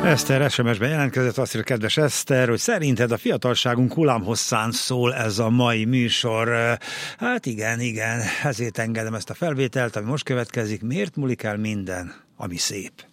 Eszter SMS-ben jelentkezett, azt írja, kedves Eszter, hogy szerinted a fiatalságunk hullámhosszán szól ez a mai műsor. Hát igen, ezért engedem ezt a felvételt, ami most következik. Miért múlik el minden, ami szép?